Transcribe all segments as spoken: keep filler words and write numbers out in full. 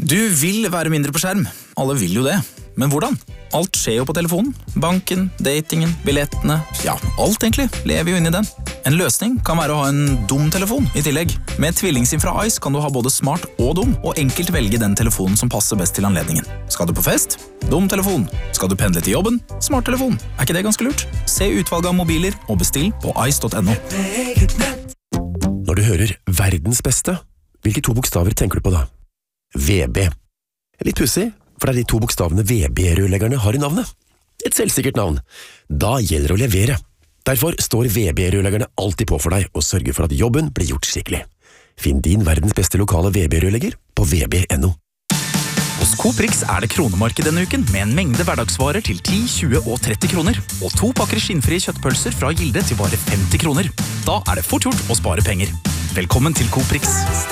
Du vil være mindre på skjerm. Alle vil jo det. Men hvordan? Alt skjer jo på telefonen. Banken, datingen, billettene, ja, alt egentlig lever jo inn i den. En løsning kan være å ha en dum telefon i tillegg. Med TvillingSIM fra Ice kan du ha både smart og dum, og enkelt velge den telefonen som passer best til anledningen. Skal du på fest? Dum telefon. Skal du pendle til jobben? Smart telefon. Er ikke det ganske lurt? Se utvalget av mobiler og bestill på ice punktum no. Når du hører verdens beste, hvilke to bokstaver tenker du på da? V B. Litt pussig, for det er de to bokstavene V B-rørleggerne har i navnet. Et selvsikkert navn. Da gjelder det å levere. Derfor står V B-rørleggerne alltid på for deg og sørger for at jobben blir gjort skikkelig. Finn din verdens beste lokale V B-rørlegger på v b punktum no. Hos Coprix er det kronemarked denne uken med en mengde hverdagsvarer til ti, tjue og tretti kroner. Og to pakker skinnfrie kjøttpølser fra Gilde til bare femti kroner. Da er det fort gjort å spare penger. Velkommen til Coprix.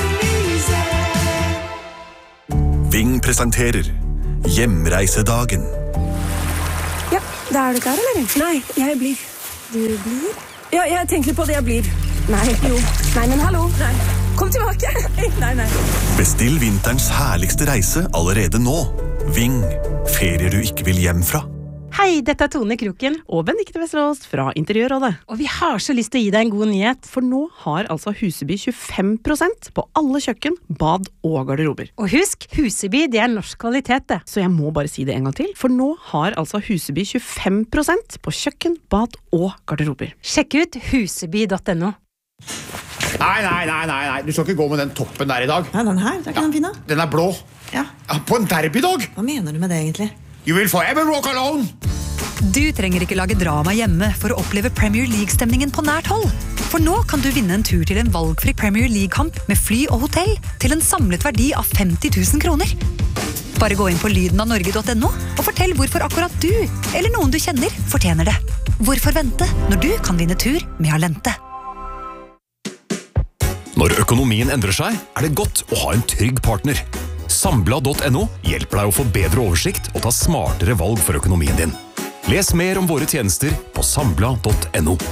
Ving presenterer Hjemreisedagen. Ja, da er du klar, eller? Nei, jeg blir. Du blir? Ja, jeg tenker på det jeg blir. Nei, jo. Nei, men hallo. Nei. Kom tilbake. Nei, nei. Bestill vinterens herligste reise allerede nå. Ving, ferier du ikke vil hjem fra. Hei, dette er Tone Kroken og Benedikte Vesterås fra Interiørrådet. Og vi har så lyst til å gi deg en god nyhet, for nå har altså Huseby tjuefem prosent på alle kjøkken, bad og garderober. Og husk, Huseby det er norsk kvalitet det, så jeg må bare si det en gang til, for nå har altså Huseby tjuefem prosent på kjøkken, bad og garderober. Sjekk ut huseby punktum no. Nei, nei, nei, nei, nei, du skal ikke gå med den toppen der i dag. Nei, den her, det er ikke den fine. Den er blå. Ja. Ja, på en derbydag. Hva mener du med det egentlig? You will forever walk alone. Du trenger ikke lage drama hjemme for å oppleve Premier League-stemningen på nært hold. For nå kan du vinne en tur til en valgfri Premier League-kamp med fly og hotell til en samlet verdi av femti tusen kroner. Bare gå inn på lyden av norge punktum no og fortell hvorfor akkurat du, eller noen du kjenner, fortjener det. Hvorfor vente når du kan vinne tur med Alente? Når økonomien endrer seg, er det godt å ha en trygg partner. Sambla punktum no hjelper deg å få bedre oversikt og ta smartere valg for økonomien din. Les mer om våre tjenester på sambla punktum no.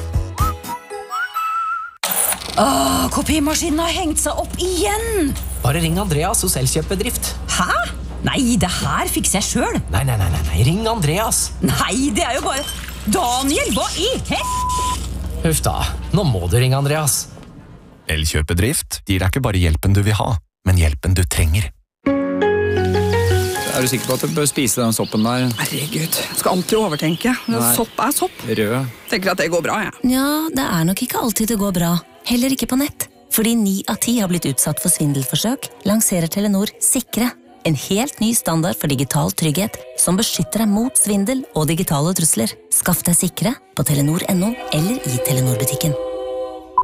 Åh, kopimaskinen har hengt seg opp igjen! Bare ring Andreas hos Elkjøp-bedrift. Hæ? Nei, det her fikser jeg selv. Nei, nei, nei, nei, ring Andreas. Nei, det er jo bare... Daniel, hva i hel... Huff da, nå må du ringe Andreas. Elkjøp-bedrift gir deg ikke bare hjelpen du vil ha, men hjelpen du trenger. Er du sikker på at du bør spise den soppen der? Herregud, jeg skal alltid overtenke. Sopp er sopp. Rød. Tenker at det går bra, jeg. Ja, det er nok ikke alltid det går bra. Heller ikke på nett. Fordi ni av ti har blitt utsatt for svindelforsøk, lanserer Telenor Sikre. En helt ny standard for digital trygghet som beskytter deg mot svindel og digitale trusler. Skaff deg Sikre på telenor punktum no eller i Telenor-butikken.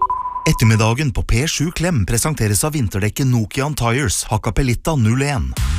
Ettermiddagen på P sju Klem presenteres av vinterdekket Nokian Tires Hakkapeliitta null en.